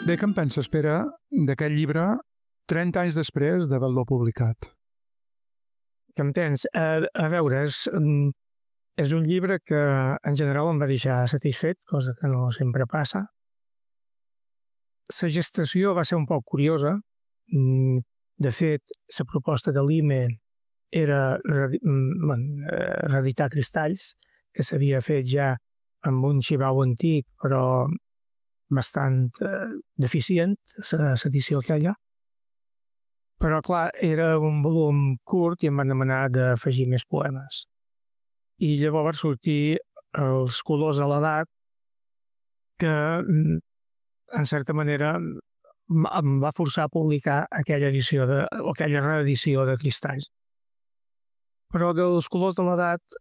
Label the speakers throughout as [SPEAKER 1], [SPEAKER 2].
[SPEAKER 1] Bé, què en penses, Pere, d'aquest llibre 30 anys després d'haver-lo publicat?
[SPEAKER 2] Què en tens? A veure, és un llibre que en general em va deixar satisfet, cosa que no sempre passa. La gestació va ser un poc curiosa. De fet, la proposta de l'IME era reeditar Cristalls, que s'havia fet ja amb un xivau antic, però bastant deficient, l'edició aquella. Però, clar, era un volum curt i em van demanar d'afegir més poemes. I llavors sortir Els colors de l'edat, que, en certa manera, em va forçar a publicar aquella reedició de Cristalls. Però dels colors de l'edat,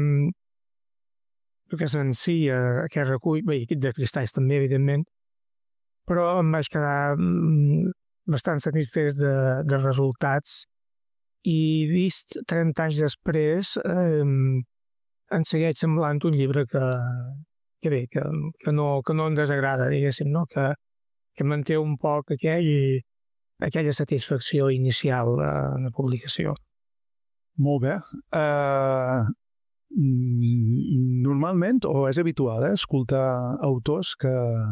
[SPEAKER 2] perquè en si aquest recull, bé, de Cristalls també, evidentment, però em vaig quedar bastant satisfet de resultats i vist 30 anys després em segueix semblant un llibre que no em desagrada, diguéssim, no? Que manté un poc aquella satisfacció inicial en la publicació.
[SPEAKER 1] Molt bé. Normalment, o és habitual, escoltar autors que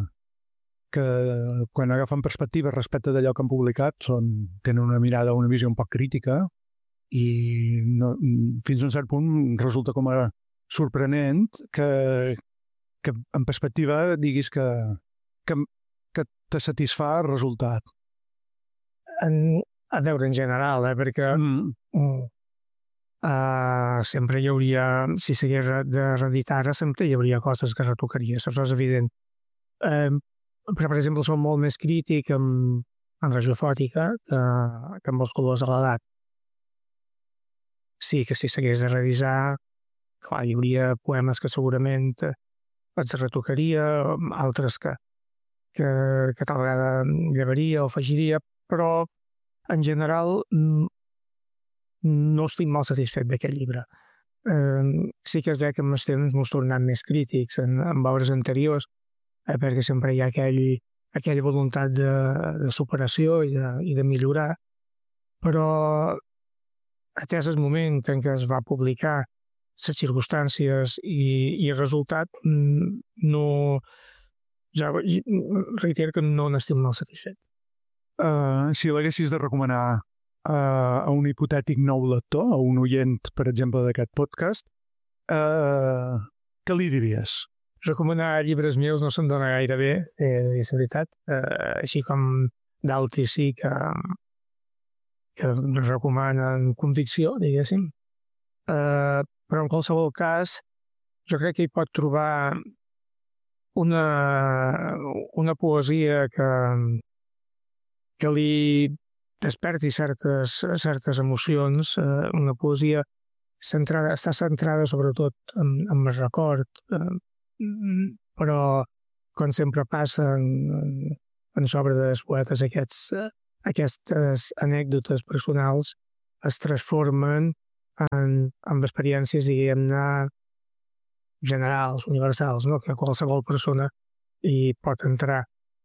[SPEAKER 1] quan agafen perspectiva respecte d'allò que han publicat tenen una mirada, una visió un poc crítica i fins a un cert punt resulta com a sorprenent que en perspectiva diguis que te satisfà el resultat.
[SPEAKER 2] A veure, en general, perquè sempre hi hauria, si s'hagués de reeditar, sempre hi hauria coses que retocaria, això és evident. Però, per exemple, som molt més crític en regió fòtica que amb Els colors de l'edat. Sí que si s'hagués de revisar, clar, hi hauria poemes que segurament els retocaria, altres que tal vegada llevaria o afegiria, però en general no estic molt satisfet d'aquest llibre. Sí que és veritat que amb els temps m'ho tornat més crítics en obres anteriors, perquè sempre hi ha aquella voluntat de superació i de millorar, però atès el moment en què es va publicar, les circumstàncies i el resultat, ja reitero que no n'estic molt satisfet.
[SPEAKER 1] Si l'haguessis de recomanar a un hipotètic nou lector, a un oient, per exemple, d'aquest podcast, què li diries?
[SPEAKER 2] Recomanar llibres meus no se'n dona gaire bé, és veritat, així com d'altres sí que recomanen convicció, diguéssim. Però en qualsevol cas, jo crec que hi pot trobar una poesia que li desperti certes emocions, una poesia està centrada sobretot en el record, però com sempre passa en l'obra dels poetes, aquestes anècdotes personals es transformen en experiències, diguem-ne, generals, universals, no? Que qualsevol persona hi pot entrar.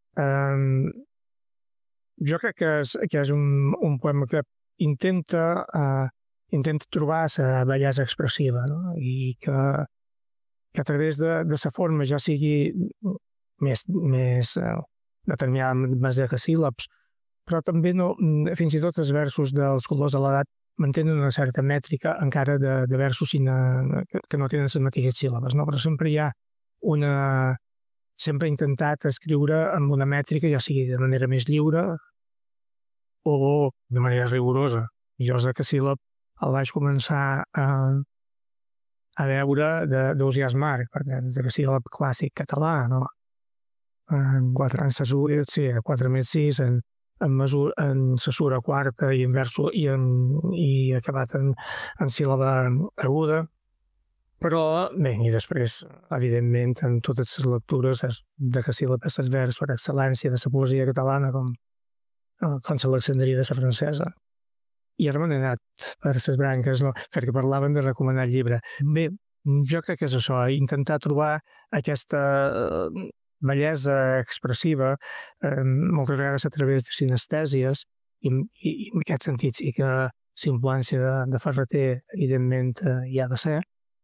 [SPEAKER 2] Jo crec que és un poema que intenta trobar la bellesa expressiva, no? I que a través de la forma ja sigui més determinada més de síl·labs, però també fins i tot els versos dels colors de l'edat mantenen una certa mètrica encara de versos que no tenen les mateixes síl·labes, no? Però sempre hi ha sempre he intentat escriure amb una mètrica, ja sigui de manera més lliure o de manera rigorosa. Jo el decasíl·lab el vaig començar a veure d'Ausiàs Marc, perquè el decasíl·lab clàssic català, no? En 4 anys sí, 4 més 6, en cesura quarta i en verso i acabat en síl·laba aguda. Però, bé, i després, evidentment, en totes les lectures de decasíl·lab és el vers per excel·lència de la poesia catalana, com l'Alexandria de la francesa. I ara m'han anat per les branques, no? Perquè parlaven de recomanar el llibre. Bé, jo crec que és això, intentar trobar aquesta bellesa expressiva, moltes vegades a través de sinestèsies, i en aquest sentit sí que la influència de Ferreter, evidentment, hi ha de ser.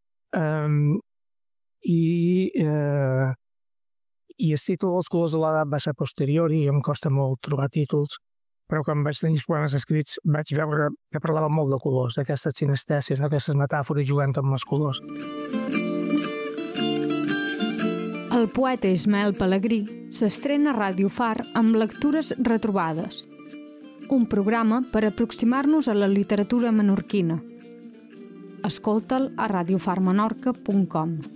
[SPEAKER 2] I el títol dels colors de l'edat va ser posterior i em costa molt trobar títols, però quan vaig tenir els poemes escrits vaig veure que parlava molt de colors, d'aquestes sinestèsies, d'aquestes metàfores jugant amb els colors.
[SPEAKER 3] El poeta Ismael Pelegrí s'estrena a Ràdio Far amb Lectures retrobades, un programa per aproximar-nos a la literatura menorquina. Escolta'l a radiofarmenorca.com.